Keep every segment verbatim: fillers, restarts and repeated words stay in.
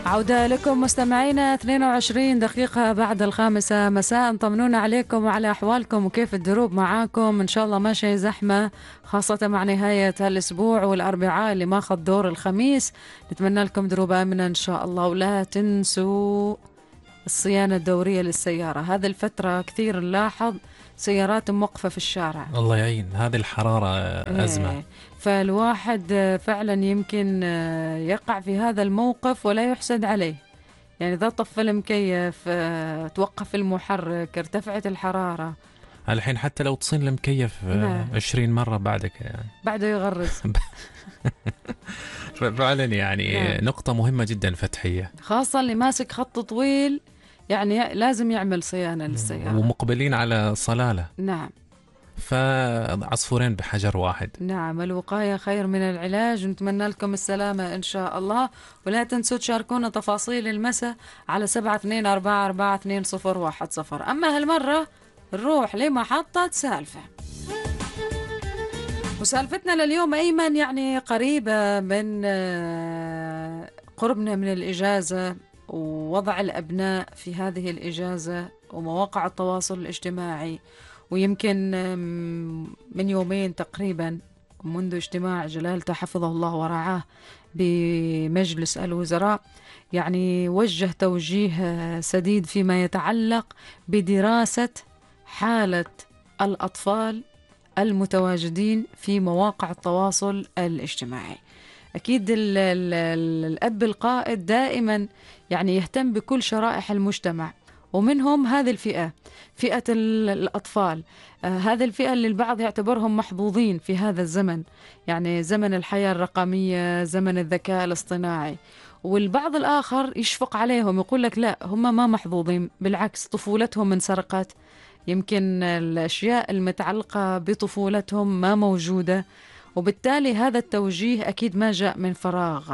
عودة لكم مستمعينا، اثنين وعشرين دقيقة بعد الخامسة مساء. طمنونا عليكم وعلى أحوالكم وكيف الدروب معاكم. إن شاء الله ما شيء زحمة، خاصة مع نهاية هالأسبوع والأربعاء اللي ماخذ دور الخميس. نتمنى لكم دروب آمنة إن شاء الله، ولا تنسوا الصيانة الدورية للسيارة. هذه الفترة كثير نلاحظ سيارات موقفة في الشارع. الله يعين، هذه الحرارة أزمة. إيه. فالواحد فعلا يمكن يقع في هذا الموقف ولا يحسد عليه. يعني إذا طفى المكيف، توقف المحرك، ارتفعت الحرارة، الحين حتى لو تصين المكيف نعم. عشرين مرة بعدك يعني بعده يغرز. فعلا يعني نعم. نقطة مهمة جدا فتحية، خاصة اللي ماسك خط طويل، يعني لازم يعمل صيانة للسيارة. ومقبلين على صلالة. نعم. فعصفورين بحجر واحد. نعم، الوقاية خير من العلاج. نتمنى لكم السلامة إن شاء الله. ولا تنسوا تشاركونا تفاصيل المساء على سبعة اثنين أربعة أربعة اثنين صفر واحد صفر. أما هالمرة نروح لمحطة سالفة، وسالفتنا لليوم أيمن يعني قريبة من قربنا من الإجازة ووضع الأبناء في هذه الإجازة ومواقع التواصل الاجتماعي. ويمكن من يومين تقريبا منذ اجتماع جلالته حفظه الله ورعاه بمجلس الوزراء، يعني وجه توجيه سديد فيما يتعلق بدراسة حالة الأطفال المتواجدين في مواقع التواصل الاجتماعي. أكيد ال ال ال الأب القائد دائما يعني يهتم بكل شرائح المجتمع، ومنهم هذه الفئة، فئة الأطفال. آه هذه الفئة اللي البعض يعتبرهم محظوظين في هذا الزمن، يعني زمن الحياة الرقمية، زمن الذكاء الاصطناعي. والبعض الآخر يشفق عليهم، يقول لك لا، هم ما محظوظين، بالعكس طفولتهم انسرقت، يمكن الأشياء المتعلقة بطفولتهم ما موجودة. وبالتالي هذا التوجيه أكيد ما جاء من فراغ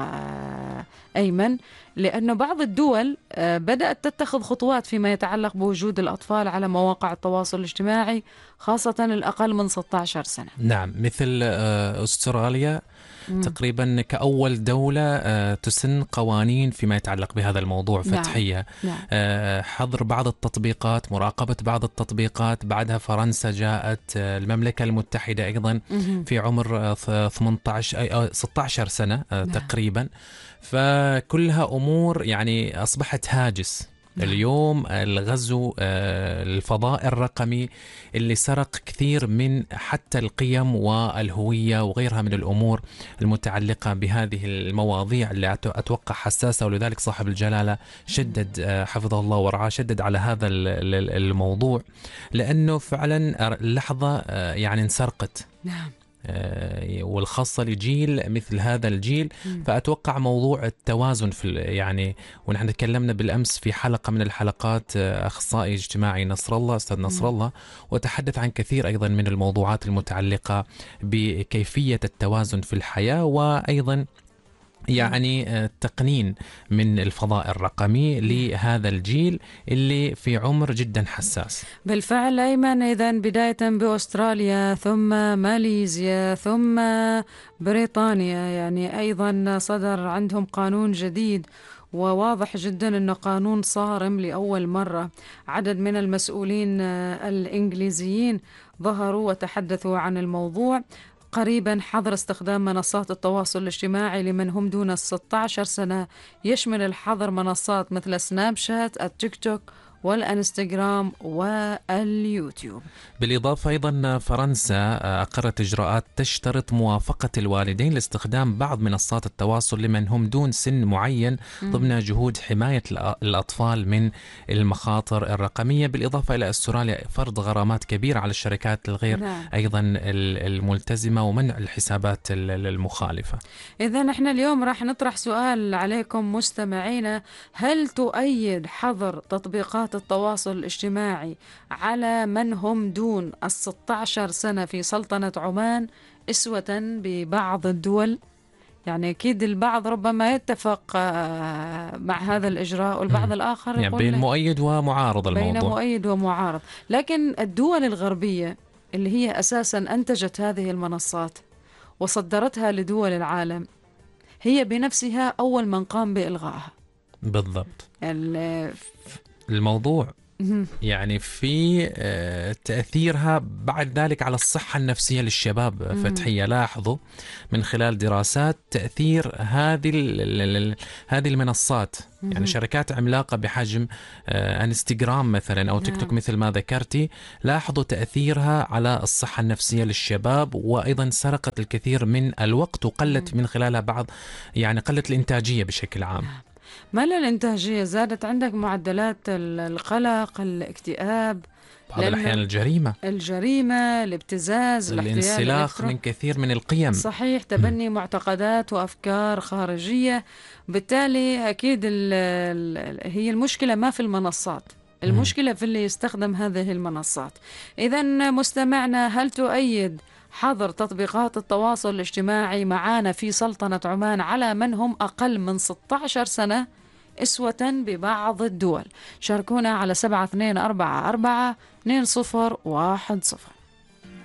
أيمن، لأنه بعض الدول بدأت تتخذ خطوات فيما يتعلق بوجود الأطفال على مواقع التواصل الاجتماعي، خاصة الأقل من ستة عشر سنة. نعم، مثل أستراليا مم. تقريبا كأول دولة تسن قوانين فيما يتعلق بهذا الموضوع فتحية. نعم. نعم. حظر بعض التطبيقات، مراقبة بعض التطبيقات. بعدها فرنسا جاءت، المملكة المتحدة أيضا مم. في عمر ثمانية عشر أي ستة عشر سنة نعم. تقريبا. فكلها أمور يعني أصبحت هاجس. اليوم الغزو الفضاء الرقمي اللي سرق كثير من حتى القيم والهوية وغيرها من الأمور المتعلقة بهذه المواضيع اللي أتوقع حساسة، ولذلك صاحب الجلالة شدد حفظه الله ورعاه شدد على هذا الموضوع، لأنه فعلا اللحظة يعني انسرقت. نعم. والخاصة لجيل مثل هذا الجيل. فأتوقع موضوع التوازن في يعني، ونحن تكلمنا بالأمس في حلقة من الحلقات أخصائي اجتماعي نصر الله أستاذ نصر الله، وتحدث عن كثير أيضا من الموضوعات المتعلقة بكيفية التوازن في الحياة، وأيضا يعني التقنين من الفضاء الرقمي لهذا الجيل اللي في عمر جدا حساس. بالفعل أيمن، إذن بداية بأستراليا ثم ماليزيا ثم بريطانيا، يعني أيضا صدر عندهم قانون جديد، وواضح جدا أنه قانون صارم لأول مرة. عدد من المسؤولين الإنجليزيين ظهروا وتحدثوا عن الموضوع. قريبا حظر استخدام منصات التواصل الاجتماعي لمن هم دون الستة عشر سنة، يشمل الحظر منصات مثل سناب شات، التيك توك والانستغرام واليوتيوب. بالإضافة أيضا فرنسا أقرت إجراءات تشترط موافقة الوالدين لاستخدام بعض منصات التواصل لمن هم دون سن معين ضمن جهود حماية الأطفال من المخاطر الرقمية. بالإضافة إلى أستراليا فرض غرامات كبيرة على الشركات الغير نعم. أيضا الملتزمة ومنع الحسابات المخالفة. إذا نحن اليوم راح نطرح سؤال عليكم مستمعينا: هل تؤيد حظر تطبيقات التواصل الاجتماعي على من هم دون الستة عشر سنة في سلطنة عمان إسوة ببعض الدول؟ يعني أكيد البعض ربما يتفق مع هذا الإجراء، والبعض الآخر يعني يقول بين مؤيد ومعارض الموضوع. بين مؤيد ومعارض. لكن الدول الغربية اللي هي أساسا أنتجت هذه المنصات وصدرتها لدول العالم، هي بنفسها أول من قام بإلغائها. بالضبط. ال- الموضوع مهم. يعني في آه، تأثيرها بعد ذلك على الصحة النفسية للشباب. آه، مم. فتحية، لاحظوا من خلال دراسات تأثير هذه ال- ال- ال- هذه المنصات، يعني مهم. شركات عملاقة بحجم آه، انستغرام مثلا أو تيك توك نعم. مثل ما ذكرتي، لاحظوا تأثيرها على الصحة النفسية للشباب، وأيضا سرقت الكثير من الوقت وقلت مم. من خلالها بعض، يعني قلت الإنتاجية بشكل عام. ما الإنتاجية زادت عندك، معدلات ال- القلق، الاكتئاب، بعض الأحيان لأنه الجريمة، الجريمة، الابتزاز، الاحتيال الانسلاخ الإلكتروني. من كثير من القيم. صحيح، تبني معتقدات وأفكار خارجية. بالتالي أكيد ال ال هي المشكلة ما في المنصات، المشكلة في اللي يستخدم هذه المنصات. إذا مستمعنا، هل تؤيد حظر تطبيقات التواصل الاجتماعي معانا في سلطنة عمان على من هم أقل من ستة عشر سنة أسوة ببعض الدول؟ شاركونا على سبعة اثنين أربعة أربعة اثنين صفر واحد صفر.